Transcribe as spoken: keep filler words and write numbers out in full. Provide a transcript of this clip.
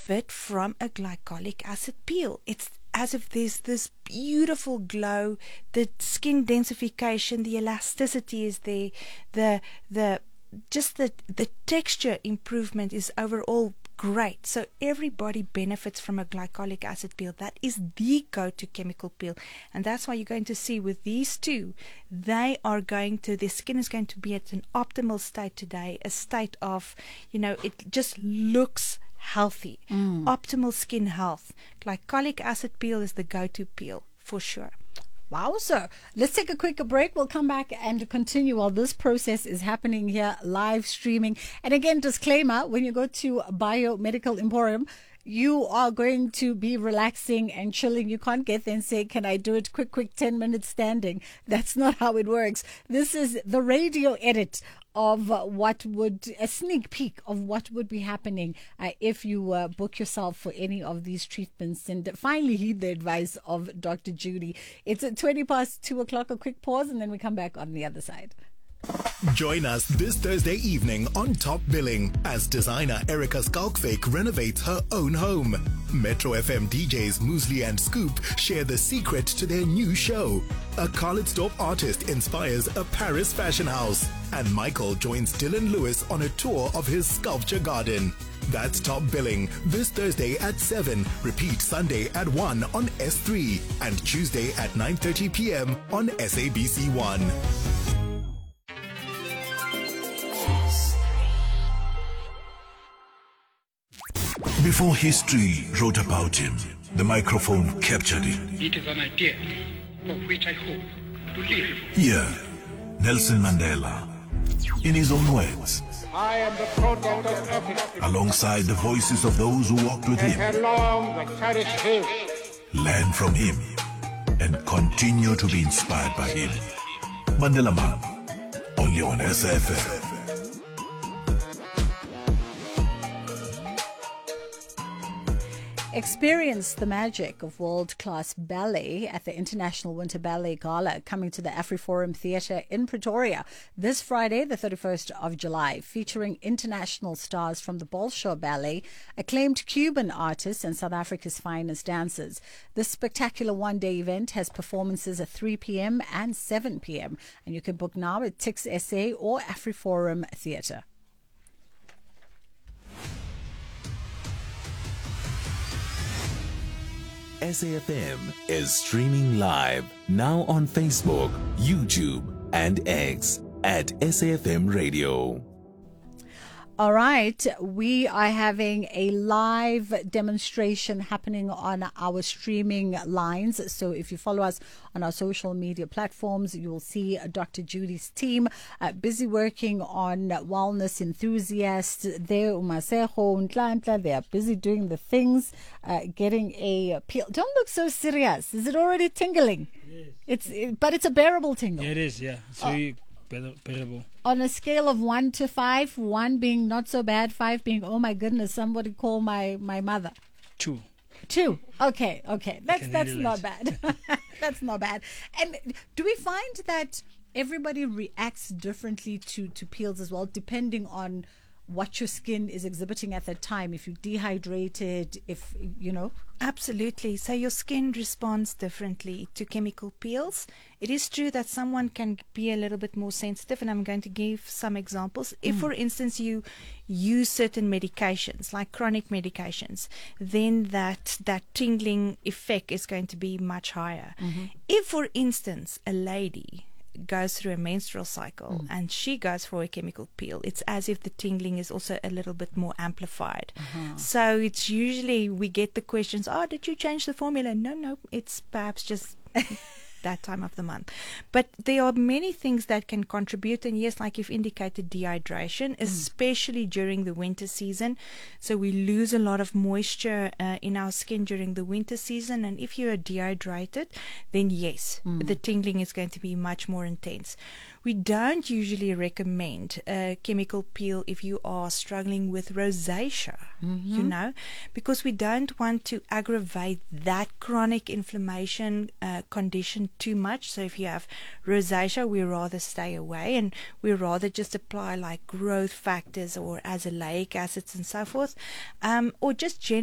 benefit from a glycolic acid peel. It's as if there's this beautiful glow, the skin densification, the elasticity is there, the the just the the texture improvement is overall great. So everybody benefits from a glycolic acid peel. That is the go-to chemical peel, and that's why you're going to see with these two, they are going to, their skin is going to be at an optimal state today, a state of, you know, it just looks healthy, mm. optimal skin health. Glycolic acid peel is the go-to peel for sure. Wow, sir. Let's take a quick break. We'll come back and continue while this process is happening here, live streaming. And again, disclaimer, when you go to Biomedical Emporium, you are going to be relaxing and chilling. You can't get there and say, can I do it quick, quick, ten minutes standing? That's not how it works. This is the radio edit of uh, what would, a sneak peek of what would be happening uh, if you uh, book yourself for any of these treatments and finally heed the advice of Doctor Judy. It's at twenty past two o'clock, a quick pause, and then we come back on the other side. Join us this Thursday evening on Top Billing as designer Erica Skalkfake renovates her own home. Metro F M D Js Muesli and Scoop share the secret to their new show. A Carlitsdorp artist inspires a Paris fashion house. And Michael joins Dylan Lewis on a tour of his sculpture garden. That's Top Billing this Thursday at seven, repeat Sunday at one on S three, and Tuesday at nine thirty p.m. on S A B C one. Before history wrote about him, the microphone captured him. It is an idea for which I hope to live. Here, Nelson Mandela, in his own words, I am the product of Africa. Alongside the voices of those who walked with him, Along the cherished hills. learn from him, and continue to be inspired by him. Mandela Man, only on S F M. Experience the magic of world-class ballet at the International Winter Ballet Gala coming to the AfriForum Theatre in Pretoria this Friday, the thirty-first of July, featuring international stars from the Bolshoi Ballet, acclaimed Cuban artists and South Africa's finest dancers. This spectacular one-day event has performances at three p.m. and seven p.m. and you can book now at Tix S A or AfriForum Theatre. S A F M is streaming live now on Facebook, YouTube, and X at S A F M Radio. All right, we are having a live demonstration happening on our streaming lines. So if you follow us on our social media platforms, you will see Doctor Judy's team uh, busy working on wellness enthusiasts. There, Umasejo, Ntlantla, they are busy doing the things, uh, getting a peel. Don't look so serious. Is it already tingling? Yes. It's, it, but it's a bearable tingle. Yeah, it is, yeah. It's very bear- bearable. On a scale of one to five, one being not so bad, five being, oh my goodness, somebody call my, my mother. Two. Two. Okay, okay. That's can that's handle not it. bad. That's not bad. And do we find that everybody reacts differently to, to peels as well, depending on what your skin is exhibiting at that time? If you're dehydrated, if, you know? Absolutely. So your skin responds differently to chemical peels. It is true that someone can be a little bit more sensitive, and I'm going to give some examples. If, for instance, you use certain medications, like chronic medications, then that, that tingling effect is going to be much higher. Mm-hmm. If, for instance, a lady goes through a menstrual cycle mm. and she goes for a chemical peel, it's as if the tingling is also a little bit more amplified. Uh-huh. So it's usually we get the questions, oh, did you change the formula? No, no, it's perhaps just that time of the month. But there are many things that can contribute, and yes, like you've indicated, dehydration, mm. especially during the winter season. So we lose a lot of moisture uh, in our skin during the winter season, and if you are dehydrated, then yes, mm. the tingling is going to be much more intense. We don't usually recommend a chemical peel if you are struggling with rosacea, mm-hmm. you know, because we don't want to aggravate that chronic inflammation uh, condition too much. So if you have rosacea, we rather stay away, and we rather just apply like growth factors or azelaic acids and so forth, um, or just generally